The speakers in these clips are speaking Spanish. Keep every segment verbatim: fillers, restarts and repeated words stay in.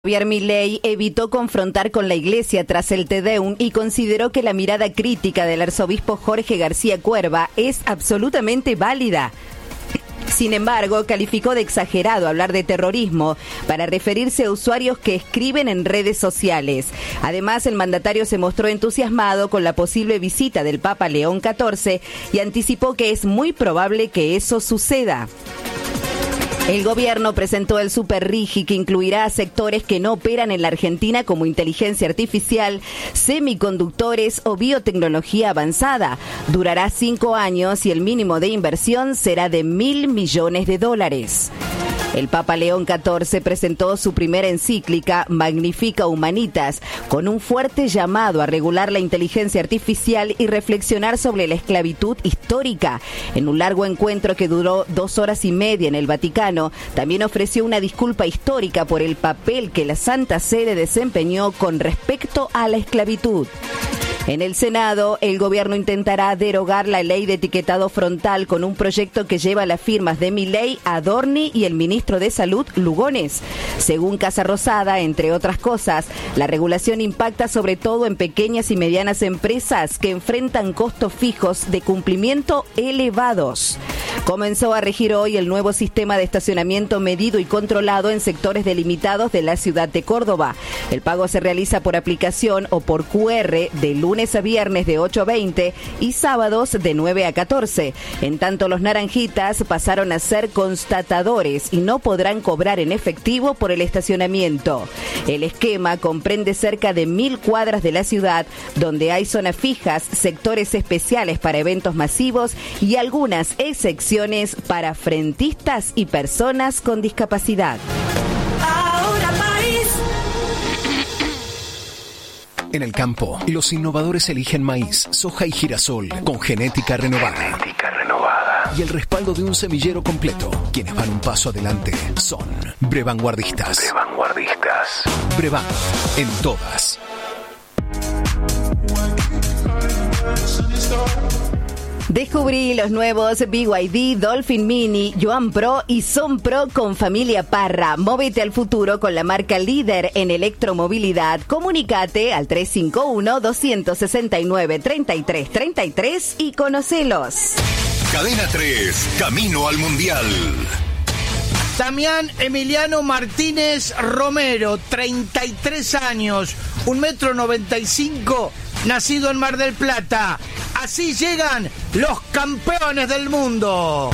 Javier Milei evitó confrontar con la Iglesia tras el Te Deum y consideró que la mirada crítica del arzobispo Jorge García Cuerva es absolutamente válida. Sin embargo, calificó de exagerado hablar de terrorismo para referirse a usuarios que escriben en redes sociales. Además, el mandatario se mostró entusiasmado con la posible visita del Papa León catorce y anticipó que es muy probable que eso suceda. El gobierno presentó el Super Rigi, que incluirá a sectores que no operan en la Argentina, como inteligencia artificial, semiconductores o biotecnología avanzada. Durará cinco años y el mínimo de inversión será de mil millones de dólares. El Papa León catorce presentó su primera encíclica, Magnificat Humanitas, con un fuerte llamado a regular la inteligencia artificial y reflexionar sobre la esclavitud histórica. En un largo encuentro que duró dos horas y media en el Vaticano, también ofreció una disculpa histórica por el papel que la Santa Sede desempeñó con respecto a la esclavitud. En el Senado, el gobierno intentará derogar la ley de etiquetado frontal con un proyecto que lleva las firmas de Milei, Adorni y el ministro de Salud, Lugones. Según Casa Rosada, entre otras cosas, la regulación impacta sobre todo en pequeñas y medianas empresas que enfrentan costos fijos de cumplimiento elevados. Comenzó a regir hoy el nuevo sistema de estacionamiento medido y controlado en sectores delimitados de la ciudad de Córdoba. El pago se realiza por aplicación o por cu erre de lunes a viernes de ocho a veinte y sábados de nueve a catorce. En tanto, los naranjitas pasaron a ser constatadores y no podrán cobrar en efectivo por el estacionamiento. El esquema comprende cerca de mil cuadras de la ciudad, donde hay zonas fijas, sectores especiales para eventos masivos y algunas excepciones para frentistas y personas con discapacidad. Ahora país. En el campo, los innovadores eligen maíz, soja y girasol con genética renovada. Genética renovada. Y el respaldo de un semillero completo. Quienes van un paso adelante son Brevanguardistas. Brevanguardistas. Brevan, en todas. Descubrí los nuevos B Y D, Dolphin Mini, Yuan Pro y Son Pro con familia Parra. Móvete al futuro con la marca líder en electromovilidad. Comunicate al tres cinco uno, dos seis nueve, tres tres tres tres y conocelos. Cadena tres, camino al Mundial. Damián Emiliano Martínez Romero, treinta y tres años, un metro noventa y cinco, nacido en Mar del Plata. Así llegan los campeones del mundo.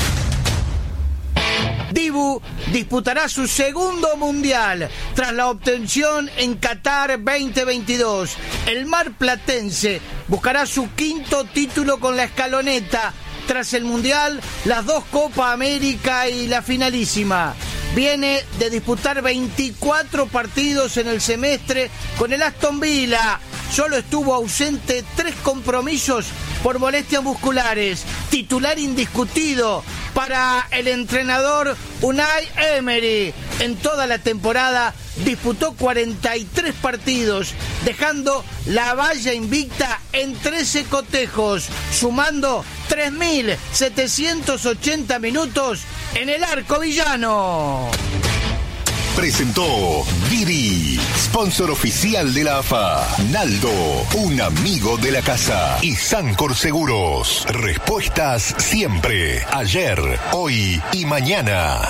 Dibu disputará su segundo mundial tras la obtención en Qatar veinte veintidós. El marplatense buscará su quinto título con la escaloneta. Tras el mundial, las dos Copa América y la finalísima. Viene de disputar veinticuatro partidos en el semestre con el Aston Villa. Solo estuvo ausente tres compromisos por molestias musculares. Titular indiscutido para el entrenador Unai Emery. En toda la temporada disputó cuarenta y tres partidos, dejando la valla invicta en trece cotejos, sumando tres mil setecientos ochenta minutos en el arco villano. Presentó Didi, sponsor oficial de la A F A. Naldo, un amigo de la casa. Y Sancor Seguros. Respuestas siempre. Ayer, hoy y mañana.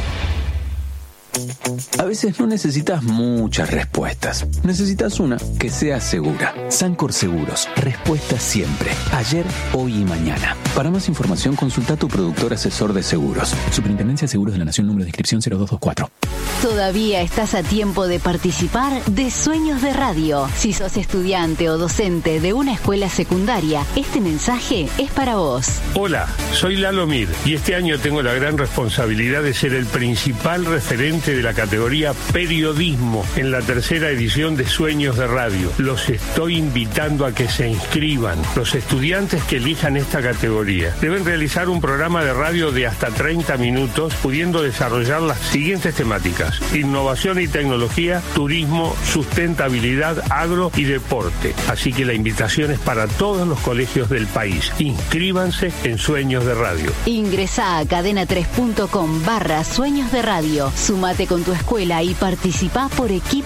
A veces no necesitas muchas respuestas. Necesitas una que sea segura. Sancor Seguros. Respuestas siempre. Ayer, hoy y mañana. Para más información, consulta a tu productor asesor de seguros. Superintendencia de Seguros de la Nación, número de inscripción cero dos dos cuatro. Todavía estás a tiempo de participar de Sueños de Radio. Si sos estudiante o docente de una escuela secundaria, este mensaje es para vos. Hola, soy Lalo Mir y este año tengo la gran responsabilidad de ser el principal referente de la categoría Periodismo en la tercera edición de Sueños de Radio. Los estoy invitando a que se inscriban. Los estudiantes que elijan esta categoría deben realizar un programa de radio de hasta treinta minutos, pudiendo desarrollar las siguientes temáticas: innovación y tecnología, turismo, sustentabilidad, agro y deporte. Así que la invitación es para todos los colegios del país. Inscríbanse en Sueños de Radio. Ingresá a cadena tres punto com barra Sueños de Radio. Sumate con tu escuela y participá por equipo